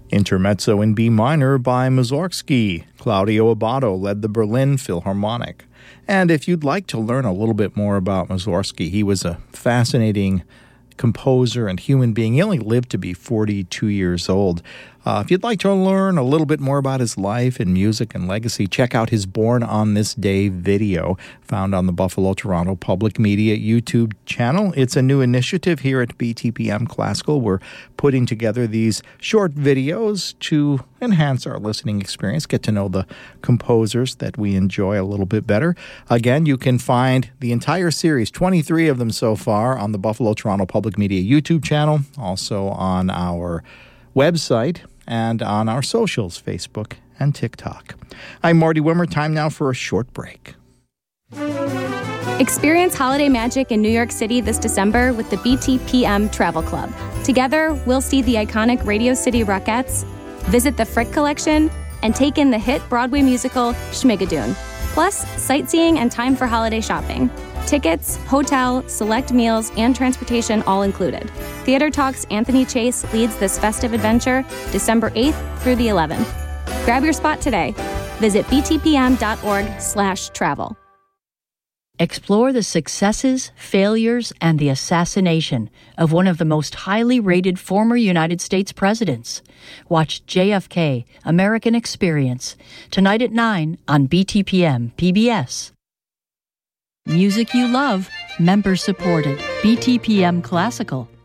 Intermezzo in B minor by Mussorgsky. Claudio Abbado led the Berlin Philharmonic. And if you'd like to learn a little bit more about Mussorgsky, he was a fascinating composer and human being. He only lived to be 42 years old. If you'd like to learn a little bit more about his life and music and legacy, check out his Born on This Day video found on the Buffalo Toronto Public Media YouTube channel. It's a new initiative here at BTPM Classical. We're putting together these short videos to enhance our listening experience, get to know the composers that we enjoy a little bit better. Again, you can find the entire series, 23 of them so far, on the Buffalo Toronto Public Media YouTube channel, also on our website, and on our socials, Facebook and TikTok. I'm Marty Wimmer. Time now for a short break. Experience holiday magic in New York City this December with the BTPM Travel Club. Together, we'll see the iconic Radio City Rockettes, visit the Frick Collection, and take in the hit Broadway musical Schmigadoon. Plus, sightseeing and time for holiday shopping. Tickets, hotel, select meals, and transportation all included. Theater Talk's Anthony Chase leads this festive adventure December 8th through the 11th. Grab your spot today. Visit btpm.org/travel. Explore the successes, failures, and the assassination of one of the most highly rated former United States presidents. Watch JFK, American Experience, tonight at 9 on BTPM PBS. Music you love, member supported. BTPM Classical.